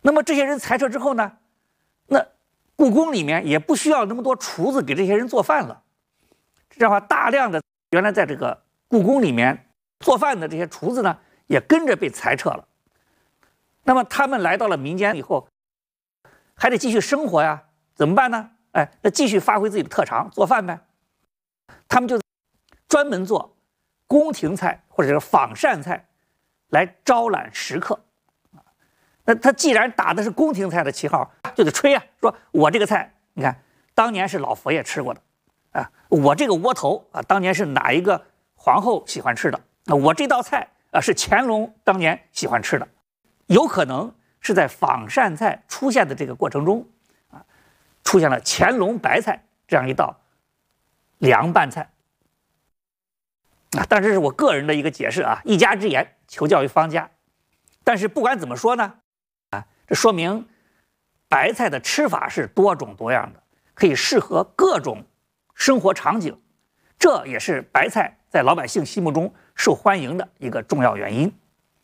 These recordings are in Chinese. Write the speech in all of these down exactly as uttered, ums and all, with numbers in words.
那么这些人裁撤之后呢，那故宫里面也不需要那么多厨子给这些人做饭了。这样的话，大量的原来在这个故宫里面做饭的这些厨子呢，也跟着被裁撤了。那么他们来到了民间以后，还得继续生活呀，怎么办呢？哎，那继续发挥自己的特长，做饭呗。他们就专门做宫廷菜或者是仿膳菜来招揽食客。那他既然打的是宫廷菜的旗号，就得吹啊，说我这个菜，你看当年是老佛爷吃过的啊，我这个窝头啊，当年是哪一个皇后喜欢吃的啊，我这道菜啊是乾隆当年喜欢吃的。有可能是在仿膳菜出现的这个过程中啊，出现了乾隆白菜这样一道凉拌菜啊，但这是我个人的一个解释啊，一家之言，求教于方家。但是不管怎么说呢，啊，这说明白菜的吃法是多种多样的，可以适合各种生活场景，这也是白菜在老百姓心目中受欢迎的一个重要原因。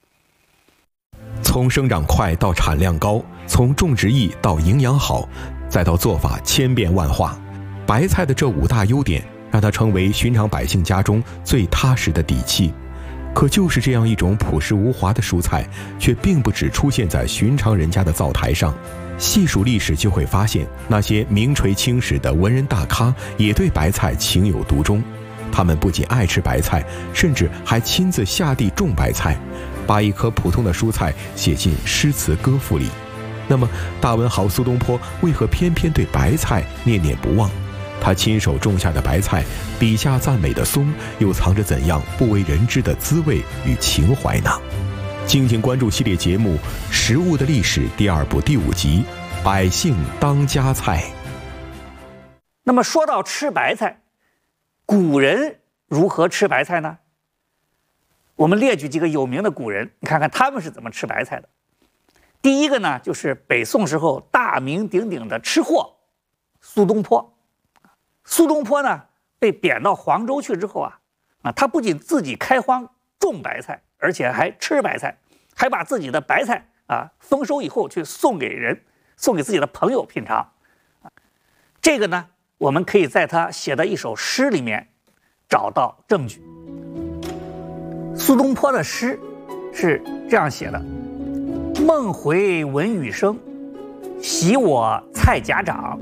从生长快到产量高，从种植易到营养好，再到做法千变万化，白菜的这五大优点让它成为寻常百姓家中最踏实的底气。可就是这样一种朴实无华的蔬菜，却并不只出现在寻常人家的灶台上。细数历史就会发现，那些名垂青史的文人大咖也对白菜情有独钟。他们不仅爱吃白菜，甚至还亲自下地种白菜，把一颗普通的蔬菜写进诗词歌赋里。那么大文豪苏东坡为何偏偏对白菜念念不忘？他亲手种下的白菜，笔下赞美的松，又藏着怎样不为人知的滋味与情怀呢？敬请关注系列节目《食物的历史》第二部第五集《百姓当家菜》。 那么说到吃白菜，古人如何吃白菜呢？我们列举几个有名的古人，你看看他们是怎么吃白菜的。第一个呢，就是北宋时候大名鼎鼎的吃货苏东坡。苏东坡呢被贬到黄州去之后啊，啊，他不仅自己开荒种白菜，而且还吃白菜，还把自己的白菜啊丰收以后去送给人，送给自己的朋友品尝。这个呢，我们可以在他写的一首诗里面找到证据。苏东坡的诗是这样写的：梦回闻雨声，喜我菜荚长。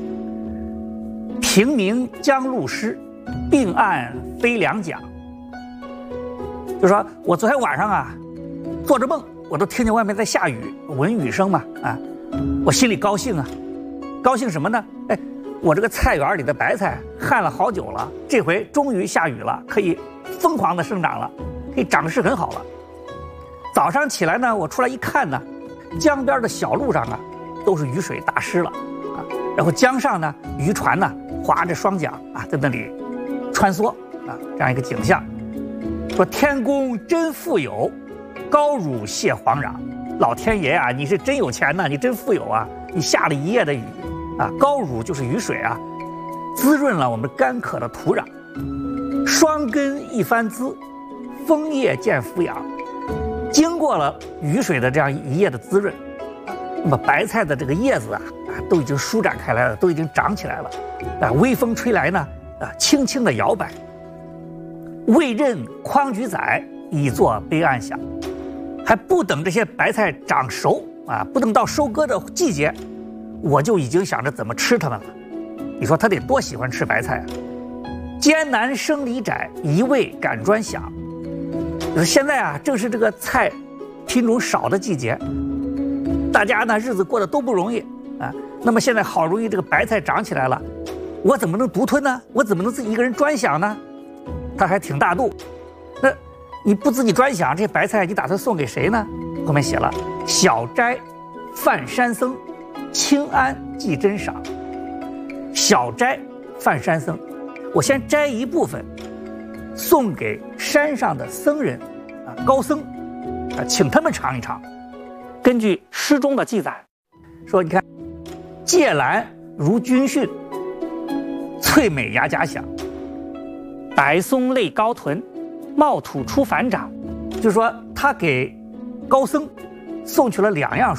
平明将露湿，并按飞两桨。就说我昨天晚上啊，做着梦，我都听见外面在下雨，闻雨声嘛，啊，我心里高兴啊，高兴什么呢？哎，我这个菜园里的白菜旱了好久了，这回终于下雨了，可以疯狂的生长了，可以长势很好了。早上起来呢，我出来一看呢，江边的小路上啊，都是雨水打湿了啊，然后江上呢，渔船呢划着双桨啊，在那里穿梭啊，这样一个景象。说天公真富有，高乳谢皇壤。老天爷啊，你是真有钱呐，你真富有啊！你下了一夜的雨啊，高乳就是雨水啊，滋润了我们干渴的土壤。双根一番滋，枫叶渐俯仰。经过了雨水的这样一夜的滋润，那么白菜的这个叶子啊啊都已经舒展开来了，都已经长起来了。啊，微风吹来呢，啊，轻轻的摇摆。未任匡举载，已作悲暗响。还不等这些白菜长熟啊，不等到收割的季节，我就已经想着怎么吃它们了。你说他得多喜欢吃白菜啊！艰难生理窄，一味赶专享。现在啊，正是这个菜品种少的季节，大家呢日子过得都不容易啊。那么现在好容易这个白菜长起来了，我怎么能独吞呢？我怎么能自己一个人专享呢？他还挺大度。那你不自己专享，这些白菜你打算送给谁呢？后面写了小斋泛山僧，清安即珍赏。小斋泛山僧，我先摘一部分送给山上的僧人啊，高僧啊，请他们尝一尝。根据诗中的记载说，你看芥兰如军训，翠美牙甲响，白松类高臀，茂土出反掌。就是说他给高僧送去了两样